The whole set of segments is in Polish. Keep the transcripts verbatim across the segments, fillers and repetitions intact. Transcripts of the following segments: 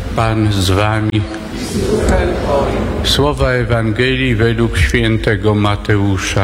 Pan z wami. Słowa Ewangelii według świętego Mateusza.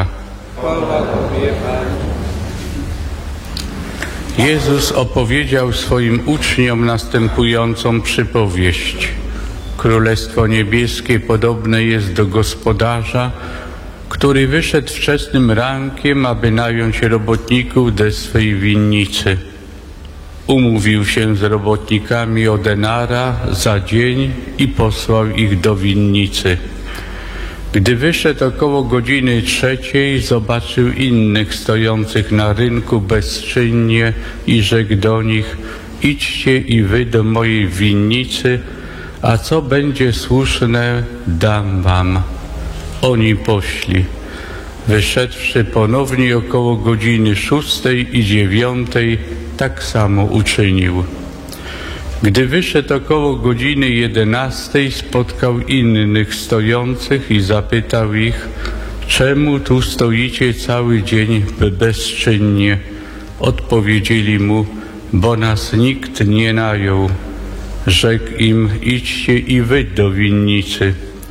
Jezus opowiedział swoim uczniom następującą przypowieść. Królestwo niebieskie podobne jest do gospodarza, który wyszedł wczesnym rankiem, aby nająć robotników do swej winnicy. Umówił się z robotnikami o denara za dzień i posłał ich do winnicy. Gdy wyszedł około godziny trzeciej, zobaczył innych stojących na rynku bezczynnie i rzekł do nich: idźcie i wy do mojej winnicy, a co będzie słuszne, dam wam. Oni poszli. Wyszedłszy ponownie około godziny szóstej i dziewiątej, tak samo uczynił. Gdy wyszedł około godziny jedenastej, spotkał innych stojących i zapytał ich: czemu tu stoicie cały dzień bezczynnie? Odpowiedzieli mu: bo nas nikt nie najął. Rzekł im: idźcie i wy do winnicy.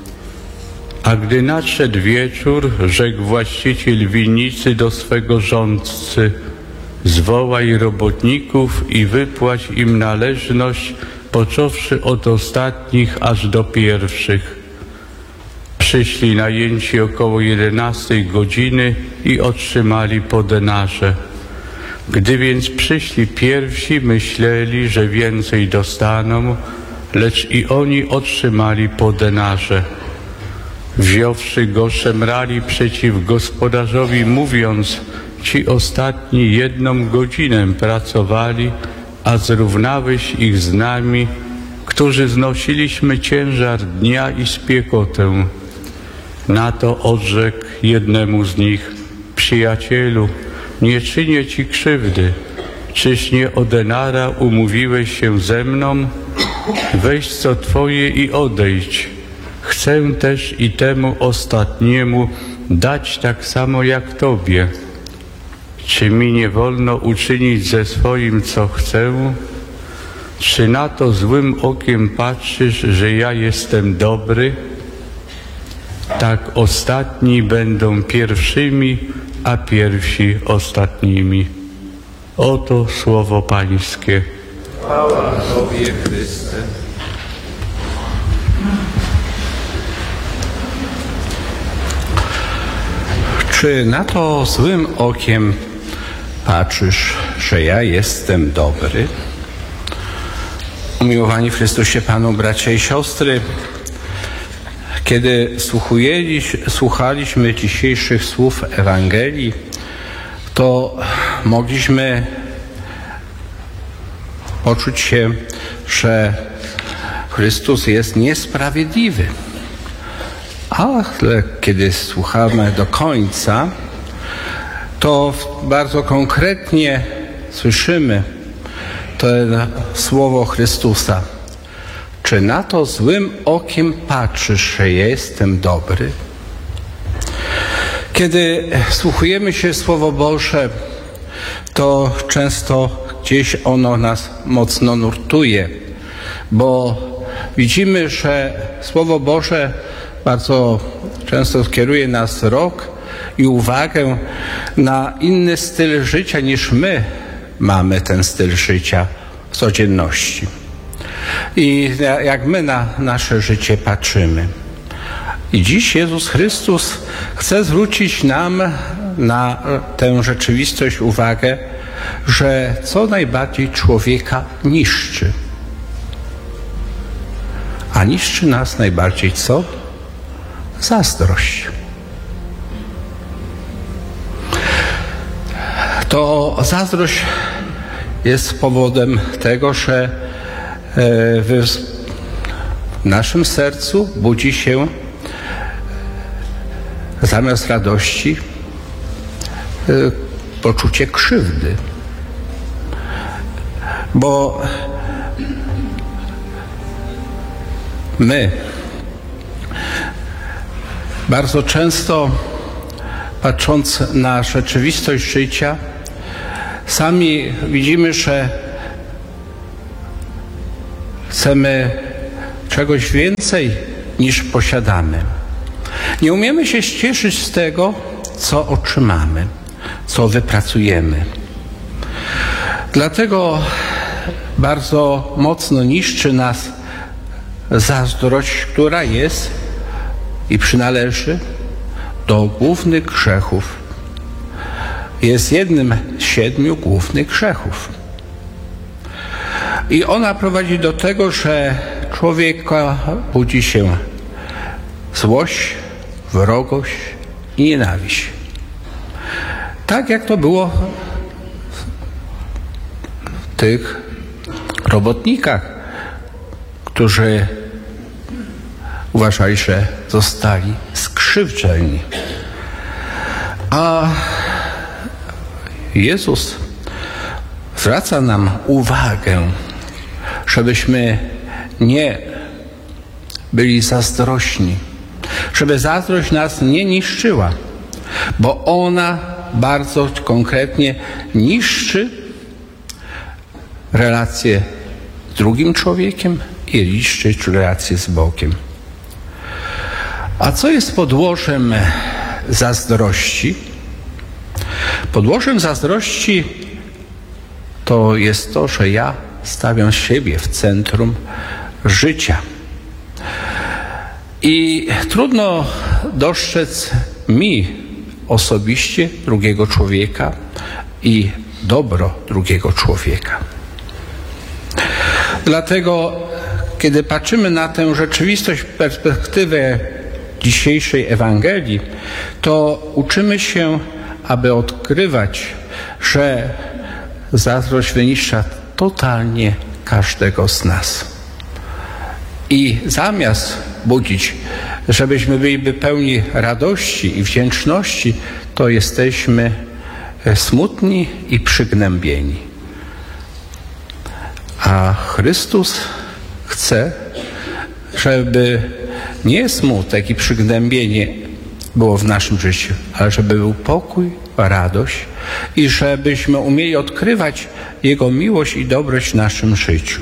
A gdy nadszedł wieczór, rzekł właściciel winnicy do swego rządcy: zwołaj robotników i wypłać im należność, począwszy od ostatnich aż do pierwszych. Przyszli najęci około jedenastej godziny i otrzymali po denarze. Gdy więc przyszli pierwsi, myśleli, że więcej dostaną, lecz i oni otrzymali po denarze. Wziąwszy go, szemrali przeciw gospodarzowi, mówiąc: ci ostatni jedną godzinę pracowali, a zrównałeś ich z nami, którzy znosiliśmy ciężar dnia i spiekotę. Na to odrzekł jednemu z nich: przyjacielu, nie czynię ci krzywdy. Czyż nie o denara umówiłeś się ze mną? Weź co twoje i odejdź. Chcę też i temu ostatniemu dać tak samo jak tobie. Czy mi nie wolno uczynić ze swoim, co chcę? Czy na to złym okiem patrzysz, że ja jestem dobry? Tak ostatni będą pierwszymi, a pierwsi ostatnimi. Oto słowo Pańskie. Chwała Tobie, Chryste. Czy na to złym okiem patrzysz, że ja jestem dobry? Umiłowani w Chrystusie Panu, bracia i siostry, kiedy słuchaliśmy dzisiejszych słów Ewangelii, to mogliśmy poczuć się, że Chrystus jest niesprawiedliwy. Ale kiedy słuchamy do końca, to bardzo konkretnie słyszymy to słowo Chrystusa. Czy na to złym okiem patrzysz, że ja jestem dobry? Kiedy słuchujemy się Słowo Boże, to często gdzieś ono nas mocno nurtuje, bo widzimy, że Słowo Boże bardzo często kieruje nas wzrok i uwagę na inny styl życia, niż my mamy ten styl życia w codzienności. I jak my na nasze życie patrzymy. I dziś Jezus Chrystus chce zwrócić nam na tę rzeczywistość uwagę, że co najbardziej człowieka niszczy. A niszczy nas najbardziej co? Zazdrość. To zazdrość jest powodem tego, że w naszym sercu budzi się zamiast radości poczucie krzywdy. Bo my bardzo często, patrząc na rzeczywistość życia, sami widzimy, że chcemy czegoś więcej niż posiadamy. Nie umiemy się cieszyć z tego, co otrzymamy, co wypracujemy. Dlatego bardzo mocno niszczy nas zazdrość, która jest i przynależy do głównych grzechów. Jest jednym z siedmiu głównych grzechów. I ona prowadzi do tego, że człowieka budzi się złość, wrogość i nienawiść. Tak jak to było w tych robotnikach, którzy uważali, że zostali skrzywdzeni. A Jezus zwraca nam uwagę, żebyśmy nie byli zazdrośni, żeby zazdrość nas nie niszczyła, bo ona bardzo konkretnie niszczy relacje z drugim człowiekiem i niszczy relacje z Bogiem. A co jest podłożem zazdrości? Podłożem zazdrości to jest to, że ja stawiam siebie w centrum życia. I trudno dostrzec mi osobiście drugiego człowieka i dobro drugiego człowieka. Dlatego, kiedy patrzymy na tę rzeczywistość, perspektywę dzisiejszej Ewangelii, to uczymy się, aby odkrywać, że zazdrość wyniszcza totalnie każdego z nas. I zamiast budzić, żebyśmy byli pełni radości i wdzięczności, to jesteśmy smutni i przygnębieni. A Chrystus chce, żeby nie smutek i przygnębienie było w naszym życiu, ale żeby był pokój, radość i żebyśmy umieli odkrywać Jego miłość i dobroć w naszym życiu.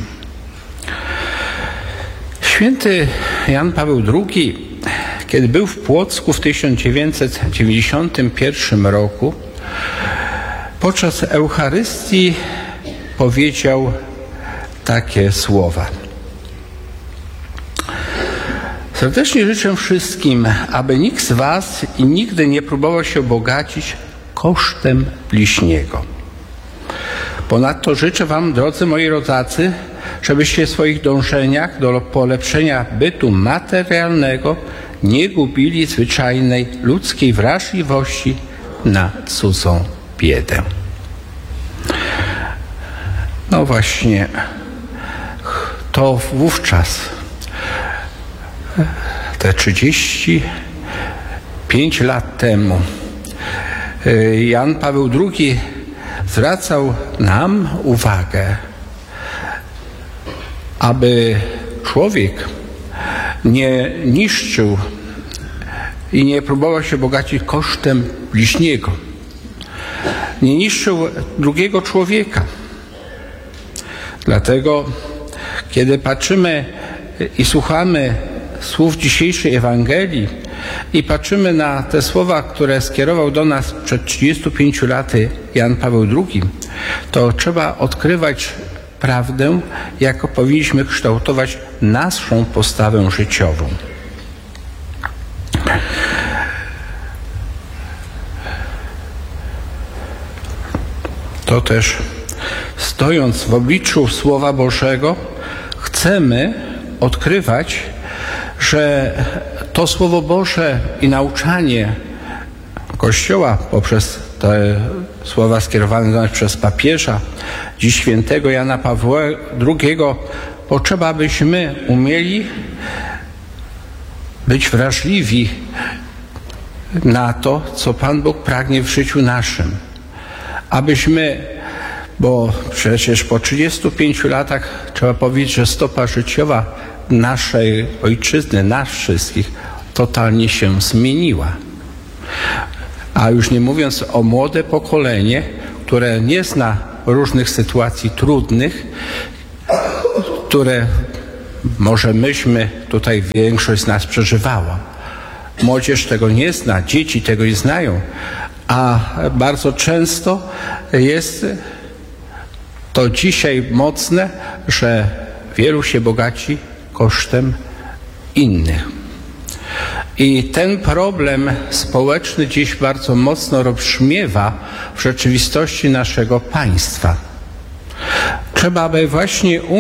Święty Jan Paweł drugi, kiedy był w Płocku w tysiąc dziewięćset dziewięćdziesiątym pierwszym roku, podczas Eucharystii powiedział takie słowa. Serdecznie życzę wszystkim, aby nikt z was i nigdy nie próbował się bogacić kosztem bliźniego. Ponadto życzę wam, drodzy moi rodacy, żebyście w swoich dążeniach do polepszenia bytu materialnego nie gubili zwyczajnej ludzkiej wrażliwości na cudzą biedę. No właśnie, to wówczas te trzydzieści pięć lat temu Jan Paweł drugi zwracał nam uwagę, aby człowiek nie niszczył i nie próbował się bogacić kosztem bliźniego. Nie niszczył drugiego człowieka. Dlatego, kiedy patrzymy i słuchamy słów dzisiejszej Ewangelii i patrzymy na te słowa, które skierował do nas przed trzydziestu pięciu laty Jan Paweł drugi, to trzeba odkrywać prawdę, jako powinniśmy kształtować naszą postawę życiową. To też, stojąc w obliczu Słowa Bożego, chcemy odkrywać, że to Słowo Boże i nauczanie Kościoła poprzez te słowa skierowane do nas przez papieża, dziś świętego Jana Pawła drugiego, potrzeba, abyśmy umieli być wrażliwi na to, co Pan Bóg pragnie w życiu naszym. Abyśmy, bo przecież po trzydziestu pięciu latach trzeba powiedzieć, że stopa życiowa naszej ojczyzny, nas wszystkich, totalnie się zmieniła. A już nie mówiąc o młode pokolenie, które nie zna różnych sytuacji trudnych, które może myśmy tutaj większość z nas przeżywała. Młodzież tego nie zna, dzieci tego nie znają, a bardzo często jest to dzisiaj mocne, że wielu się bogaci kosztem innych. I ten problem społeczny dziś bardzo mocno rozbrzmiewa w rzeczywistości naszego państwa. Trzeba by właśnie